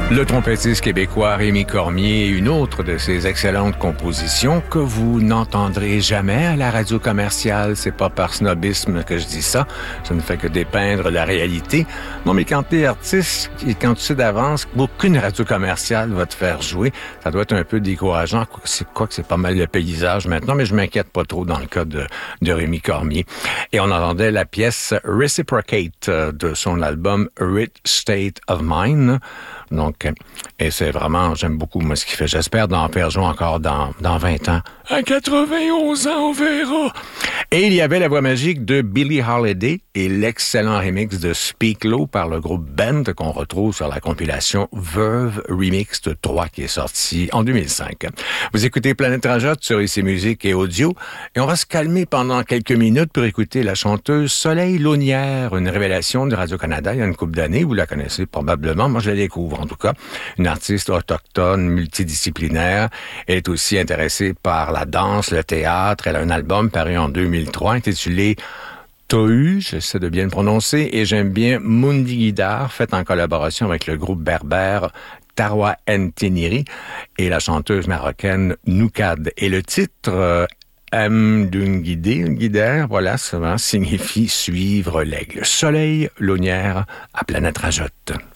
Le trompettiste québécois Rémi Cormier, une autre de ses excellentes compositions que vous n'entendrez jamais à la radio commerciale. C'est pas par snobisme que je dis ça. Ça ne fait que dépeindre la réalité. Non, mais quand t'es artiste et quand tu sais d'avance qu'aucune radio commerciale va te faire jouer, ça doit être un peu décourageant. Quoi que c'est pas mal le paysage maintenant, mais je m'inquiète pas trop dans le cas de Rémi Cormier. Et on entendait la pièce Reciprocate de son album Rich State of Mind. Donc, et c'est vraiment, j'aime beaucoup moi ce qu'il fait. J'espère d'en faire jouer encore dans 20 ans. À 91 ans, on verra. Et il y avait la voix magique de Billie Holiday et l'excellent remix de Speak Low par le groupe Bend qu'on retrouve sur la compilation Verve Remixed 3 qui est sortie en 2005. Vous écoutez Planète Rajotte sur IC Musique et Audio et on va se calmer pendant quelques minutes pour écouter la chanteuse Soleil Launière, une révélation de Radio-Canada il y a une couple d'années. Vous la connaissez probablement. Moi, je la découvre en tout cas. Une artiste autochtone, multidisciplinaire. Elle est aussi intéressée par la danse, le théâtre. Elle a un album paru en 2003 intitulé Tohu, j'essaie de bien le prononcer, et j'aime bien Mundi Guidar, fait en collaboration avec le groupe berbère Tarwa Ntiniri et la chanteuse marocaine Noukad. Et le titre Guider, voilà, ça signifie suivre l'aigle. Soleil Launière à Planète Rajotte.